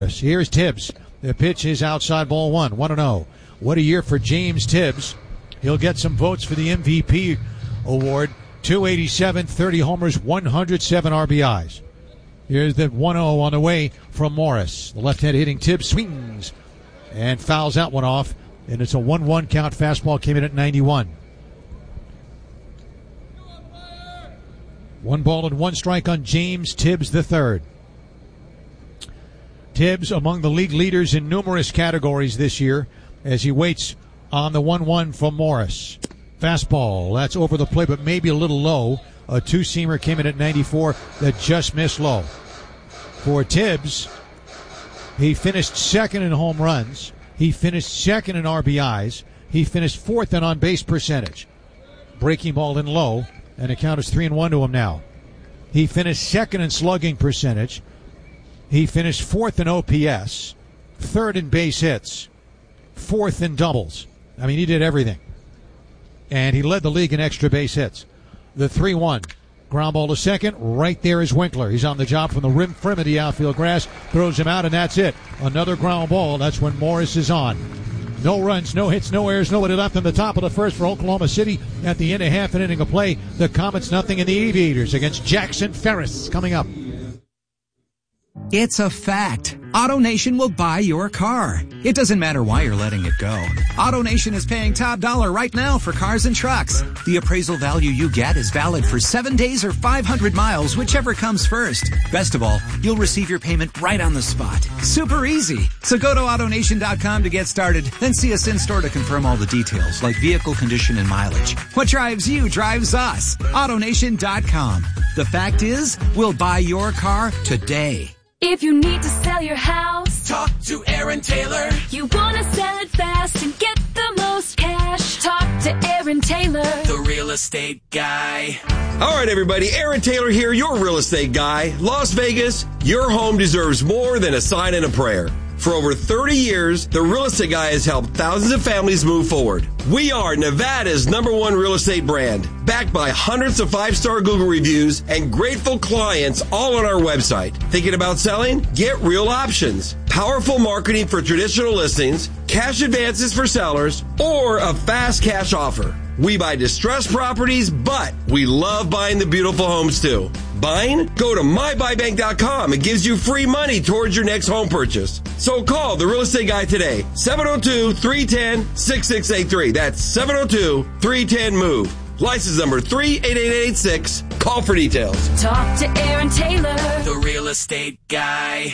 Here's Tibbs. The pitch is outside, ball one. 1-0. What a year for James Tibbs. He'll get some votes for the MVP award. 287, 30 homers, 107 RBIs. Here's the 1-0 on the way from Morris. The left-hand hitting Tibbs swings and fouls that one off. And it's a 1-1 count. Fastball came in at 91. 1 ball and 1 strike on James Tibbs III. Tibbs among the league leaders in numerous categories this year as he waits on the 1-1 from Morris. Fastball, that's over the plate, but maybe a little low. A two-seamer came in at 94 that just missed low. For Tibbs, he finished second in home runs. He finished second in RBIs. He finished fourth in on-base percentage. Breaking ball in low, and the count is 3-1 to him now. He finished second in slugging percentage. He finished fourth in OPS, third in base hits, fourth in doubles. I mean, he did everything. And he led the league in extra base hits. The 3-1. Ground ball to second. Right there is Winkler. He's on the job from the rim of the outfield grass. Throws him out, and that's it. Another ground ball. That's when Morris is on. No runs, no hits, no errors, nobody left in the top of the first for Oklahoma City. At the end of half an inning of play, the Comets nothing, and the Aviators against Jackson Ferris coming up. It's a fact. AutoNation will buy your car. It doesn't matter why you're letting it go. AutoNation is paying top dollar right now for cars and trucks. The appraisal value you get is valid for 7 days or 500 miles, whichever comes first. Best of all, you'll receive your payment right on the spot. Super easy. So go to AutoNation.com to get started, then see us in-store to confirm all the details, like vehicle condition and mileage. What drives you drives us. AutoNation.com. The fact is, we'll buy your car today. If you need to sell your house, talk to Aaron Taylor. You want to sell it fast and get the most cash, talk to Aaron Taylor, the real estate guy. All right, everybody, Aaron Taylor here, your real estate guy. Las Vegas, your home deserves more than a sign and a prayer. For over 30 years, the Real Estate Guy has helped thousands of families move forward. We are Nevada's #1 real estate brand, backed by hundreds of 5-star Google reviews and grateful clients all on our website. Thinking about selling? Get real options. Powerful marketing for traditional listings, cash advances for sellers, or a fast cash offer. We buy distressed properties, but we love buying the beautiful homes too. Buying? Go to mybuybank.com. It gives you free money towards your next home purchase. So call the Real Estate Guy today. 702-310-6683. That's 702-310-MOVE. License number 38886. Call for details. talk to Aaron Taylor, The real estate guy.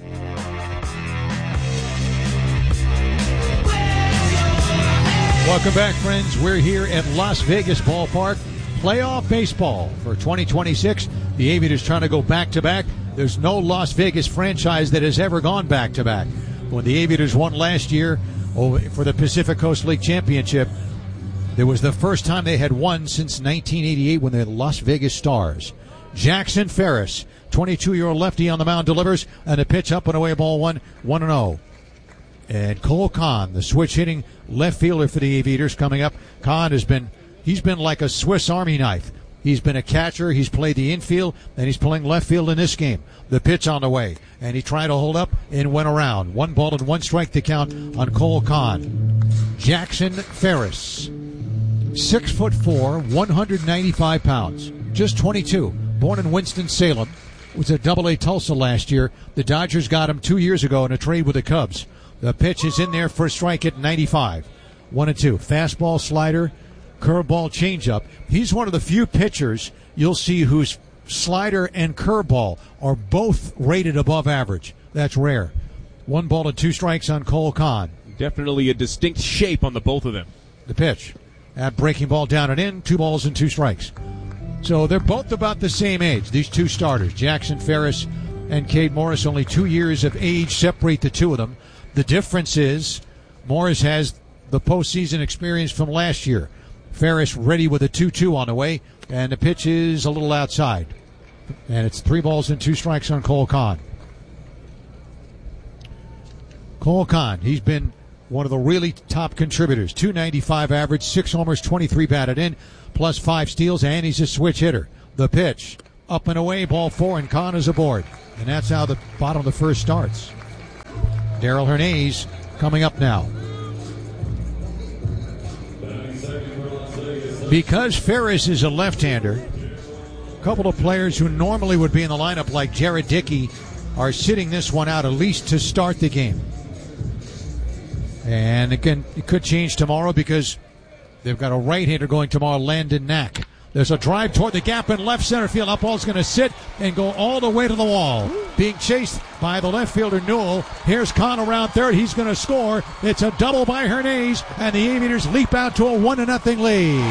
Welcome back, friends. We're here at Las Vegas Ballpark. Playoff baseball for 2026. The Aviators trying to go back-to-back. There's no Las Vegas franchise that has ever gone back-to-back. When the Aviators won last year for the Pacific Coast League Championship, there was the first time they had won since 1988 when they're the Las Vegas Stars. Jackson Ferris, 22-year-old lefty on the mound, delivers, and a pitch up and away, ball 1-0. And Cole Kahn, the switch-hitting left fielder for the Aviators, coming up. Kahn he's been like a Swiss Army knife. He's been a catcher, he's played the infield, and he's playing left field in this game. The pitch on the way, and he tried to hold up and went around. 1 ball and 1 strike to count on Cole Kahn. Jackson Ferris, 6'4", 195 pounds, just 22, born in Winston-Salem. Was at Double-A Tulsa last year. The Dodgers got him 2 years ago in a trade with the Cubs. The pitch is in there for a strike at 95. 1-2. Fastball, slider, curveball, changeup. He's one of the few pitchers you'll see whose slider and curveball are both rated above average. That's rare. 1 ball and 2 strikes on Cole Kahn. Definitely a distinct shape on the both of them. The pitch. That breaking ball down and in. 2 balls and 2 strikes. So they're both about the same age, these two starters. Jackson Ferris and Cade Morris, only 2 years of age separate the two of them. The difference is Morris has the postseason experience from last year. Ferris ready with a 2-2 on the way, and the pitch is a little outside. And it's 3 balls and 2 strikes on Cole Kahn. Cole Kahn, he's been one of the really top contributors. 295 average, 6 homers, 23 batted in, plus 5 steals, and he's a switch hitter. The pitch, up and away, ball 4, and Kahn is aboard. And that's how the bottom of the first starts. Daryl Hernandez coming up now. Because Ferris is a left-hander, a couple of players who normally would be in the lineup like Jared Dickey are sitting this one out at least to start the game. And again, it could change tomorrow because they've got a right-hander going tomorrow, Landon Knack. There's a drive toward the gap in left center field. That ball's going to sit and go all the way to the wall. Being chased by the left fielder, Newell. Here's Kahn around third. He's going to score. It's a double by Hernandez, and the Aviators leap out to a 1-0 lead.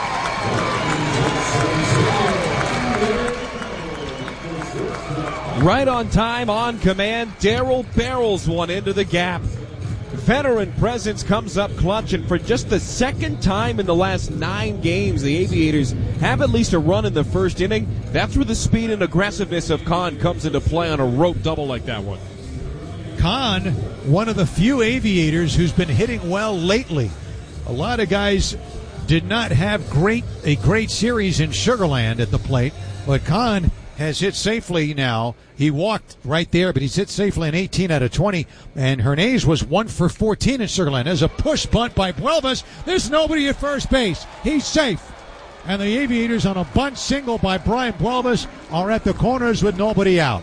Right on time, on command, Darryl barrels one into the gap. Veteran presence comes up clutch, and for just the second time in the last 9 games, the Aviators have at least a run in the first inning. That's where the speed and aggressiveness of Kahn comes into play on a rope double like that one. Kahn, one of the few Aviators who's been hitting well lately. A lot of guys did not have a great series in Sugar Land at the plate, but Kahn has hit safely now. He walked right there, but he's hit safely in 18 out of 20. And Hernandez was 1 for 14 in Sugar Land. There's a push bunt by Buelvas. There's nobody at first base. He's safe. And the Aviators on a bunt single by Brian Buelvas are at the corners with nobody out.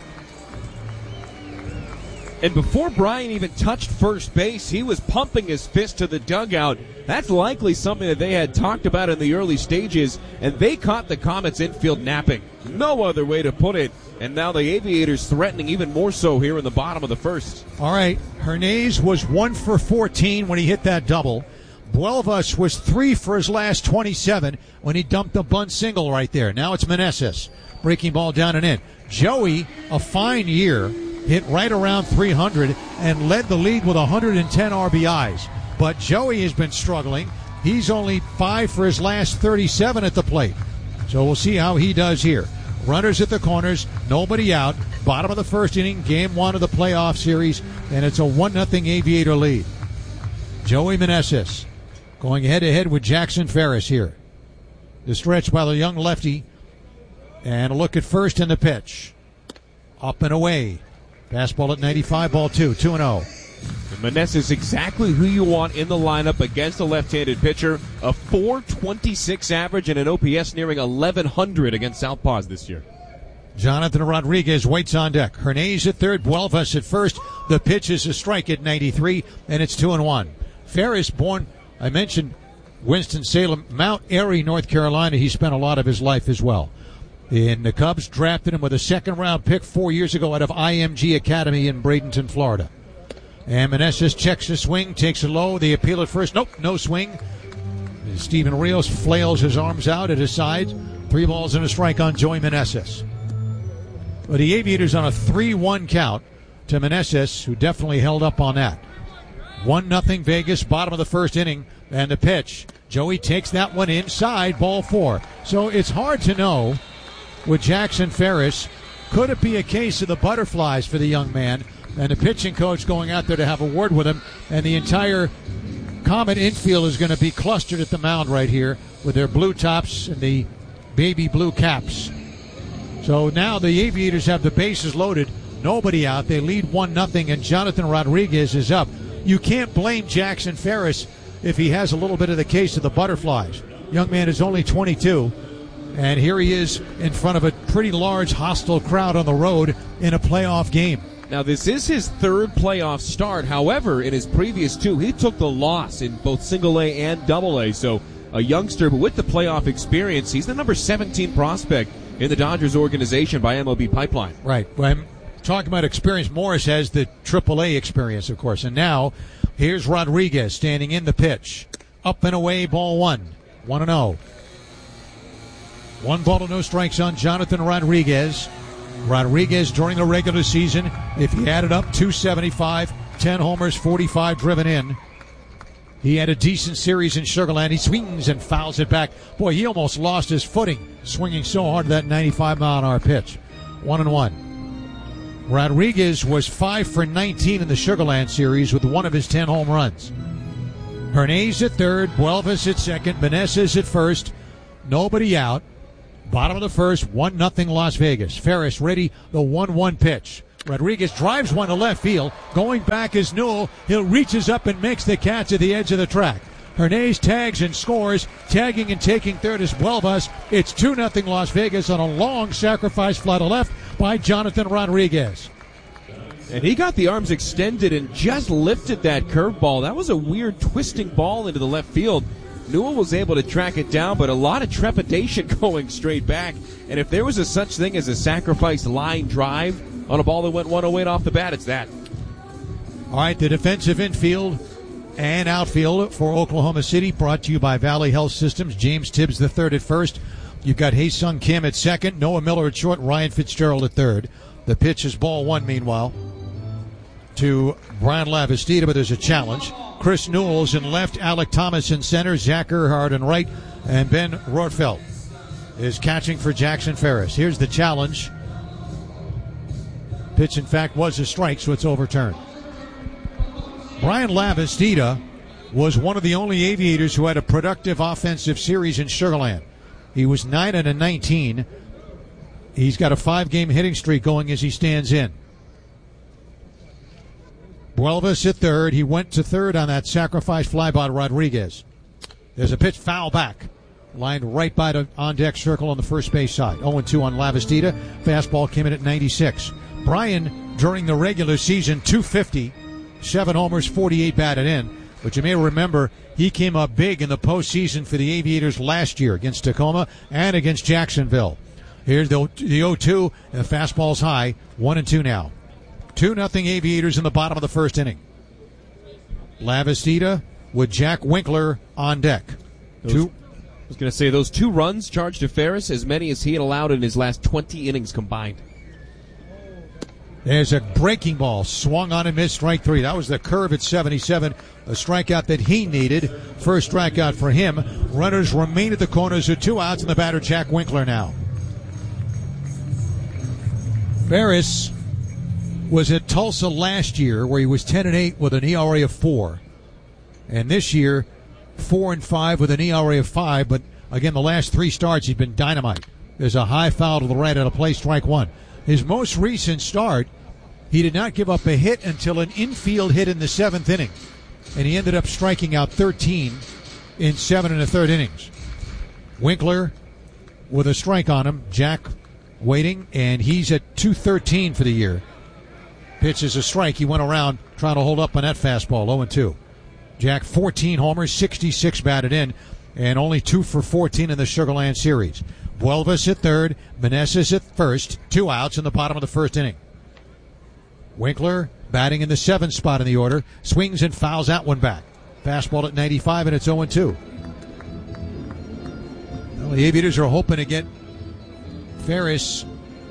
And before Brian even touched first base, he was pumping his fist to the dugout. That's likely something that they had talked about in the early stages, and they caught the Comets infield napping. No other way to put it. And now the Aviators threatening even more so here in the bottom of the first. All right, Hernandez was 1 for 14 when he hit that double. Buelvas was 3 for his last 27 when he dumped the bunt single right there. Now it's Meneses. Breaking ball down and in. Joey, a fine year, hit right around 300 and led the league with 110 RBIs. But Joey has been struggling. He's only 5 for his last 37 at the plate. So we'll see how he does here. Runners at the corners, nobody out. Bottom of the first inning, game 1 of the playoff series, and it's a 1-0 Aviator lead. Joey Meneses going head-to-head with Jackson Ferris here. The stretch by the young lefty. And a look at first in the pitch. Up and away. Fastball at 95, ball 2, 2-0. Meneses is exactly who you want in the lineup against a left-handed pitcher. A .426 average and an OPS nearing 1,100 against Southpaws this year. Jonathan Rodriguez waits on deck. Hernandez at third, Buelvas at first. The pitch is a strike at 93, and it's 2-1. Ferris, born, I mentioned Winston-Salem, Mount Airy, North Carolina. He spent a lot of his life as well. And the Cubs drafted him with a second-round pick 4 years ago out of IMG Academy in Bradenton, Florida. And Meneses checks the swing, takes it low. They appeal at first. Nope, no swing. Steven Rios flails his arms out at his sides. 3 balls and a strike on Joey Meneses. But the Aviators on a 3-1 count to Meneses, who definitely held up on that. 1-0 Vegas, bottom of the first inning, and the pitch. Joey takes that one inside, ball 4. So it's hard to know with Jackson Ferris. Could it be a case of the butterflies for the young man? And the pitching coach going out there to have a word with him, and the entire Comet infield is going to be clustered at the mound right here with their blue tops and the baby blue caps. So now the Aviators have the bases loaded, nobody out. They lead 1-0, and Jonathan Rodriguez is up. You can't blame Jackson Ferris if he has a little bit of the case of the butterflies. Young man is only 22, and here he is in front of a pretty large hostile crowd on the road in a playoff game. Now, this is his third playoff start. However, in his previous 2, he took the loss in both single-A and double-A. So a youngster, but with the playoff experience, he's the number 17 prospect in the Dodgers organization by MLB Pipeline. Right. Well, I'm talking about experience. Morris has the AAA experience, of course. And now, here's Rodriguez standing in the pitch. Up and away, ball 1. 1-0. 1 ball to no strikes on Jonathan Rodriguez. Rodriguez during the regular season, if you added up, 275, 10 homers, 45 driven in. He had a decent series in Sugar Land. He swings and fouls it back. Boy, he almost lost his footing swinging so hard that 95-mile-an-hour pitch. 1-1. Rodriguez was 5 for 19 in the Sugar Land series with 1 of his 10 home runs. Hernandez at third, Buelvas at second, Meneses at first. Nobody out. Bottom of the first, 1-0 Las Vegas. Ferris ready, the 1-1 pitch. Rodriguez drives one to left field. Going back is Newell. He reaches up and makes the catch at the edge of the track. Hernandez tags and scores. Tagging and taking third is Buelvas. It's 2-0 Las Vegas on a long sacrifice fly to left by Jonathan Rodriguez. And he got the arms extended and just lifted that curveball. That was a weird twisting ball into the left field. Newell was able to track it down, but a lot of trepidation going straight back. And if there was a such thing as a sacrifice line drive on a ball that went 108 off the bat, it's that. All right, the defensive infield and outfield for Oklahoma City brought to you by Valley Health Systems. James Tibbs the third at first. You've got Hae-Sung Kim at second, Noah Miller at short, Ryan Fitzgerald at third. The pitch is ball one, meanwhile, to Brian Lavastida, but there's a challenge. Chris Newell's in left, Alec Thomas in center, Zach Earhart in right, and Ben Rortfeld is catching for Jackson Ferris. Here's the challenge. Pitch, in fact, was a strike, so it's overturned. Brian Lavastida was one of the only Aviators who had a productive offensive series in Sugar Land. He was 9-19. He's got a 5-game hitting streak going as he stands in. Buelvas at third. He went to third on that sacrifice fly by Rodriguez. There's a pitch foul back. Lined right by the on-deck circle on the first base side. 0-2 on Lavastida. Fastball came in at 96. Brian, during the regular season, 250, 7 homers, 48 batted in. But you may remember he came up big in the postseason for the Aviators last year against Tacoma and against Jacksonville. Here's the 0-2, and the fastball's high. 1-2 now. 2-0 Aviators in the bottom of the first inning. Lavastida with Jack Winkler on deck. I was going to say, those 2 runs charged to Ferris, as many as he had allowed in his last 20 innings combined. There's a breaking ball swung on and missed, strike 3. That was the curve at 77, a strikeout that he needed. First strikeout for him. Runners remain at the corners with 2 outs, and the batter Jack Winkler now. Ferris was at Tulsa last year where he was 10-8 with an ERA of 4. And this year, 4-5 with an ERA of 5. But again, the last 3 starts, he's been dynamite. There's a high foul to the right out of play, strike 1. His most recent start, he did not give up a hit until an infield hit in the 7th inning. And he ended up striking out 13 in 7 1/3 innings. Winkler with a strike on him. Jack waiting, and he's at 213 for the year. Pitch is a strike. He went around trying to hold up on that fastball. 0-2. Jack, 14 homers, 66 batted in, and only 2 for 14 in the Sugar Land series. Buelvas at third, Meneses at first, 2 outs in the bottom of the first inning. Winkler batting in the 7th spot in the order, swings and fouls that one back. Fastball at 95, and it's 0-2. Well, the Aviators are hoping to get Ferris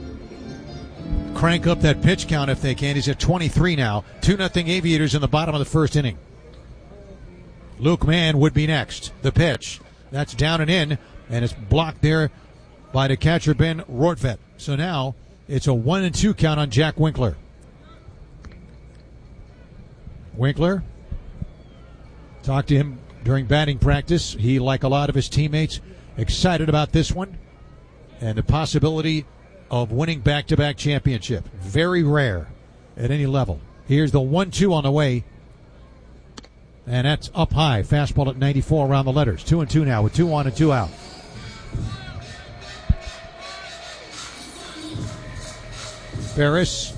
crank up that pitch count if they can. He's at 23 now. 2-0 Aviators in the bottom of the first inning. Luke Mann would be next. The pitch. That's down and in, and it's blocked there by the catcher Ben Rortvedt. So now it's a 1-2 count on Jack Winkler. Winkler, talked to him during batting practice. He, like a lot of his teammates, excited about this one and the possibility of winning back-to-back championship. Very rare at any level. Here's the 1-2 on the way. And that's up high. Fastball at 94 around the letters. 2-2 now with 2 on and 2 out. Ferris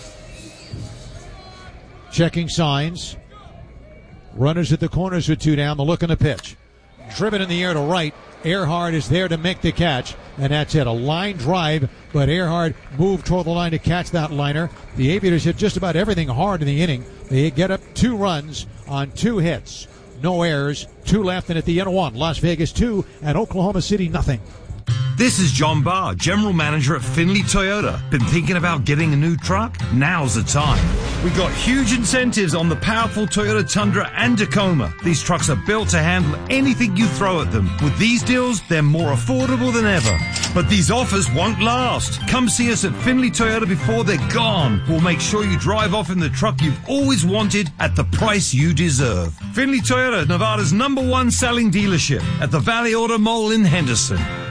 checking signs. Runners at the corners with 2 down. The look in the pitch. Driven in the air to right. Earhart is there to make the catch, and that's it. A line drive, but Earhart moved toward the line to catch that liner. The Aviators hit just about everything hard in the inning. They get up 2 runs on 2 hits. No errors, 2 left, and at the end of 1, Las Vegas 2 and Oklahoma City nothing. This is John Barr, General Manager at Findlay Toyota. Been thinking about getting a new truck? Now's the time. We got huge incentives on the powerful Toyota Tundra and Tacoma. These trucks are built to handle anything you throw at them. With these deals, they're more affordable than ever. But these offers won't last. Come see us at Findlay Toyota before they're gone. We'll make sure you drive off in the truck you've always wanted at the price you deserve. Findlay Toyota, Nevada's #1 selling dealership at the Valley Auto Mall in Henderson.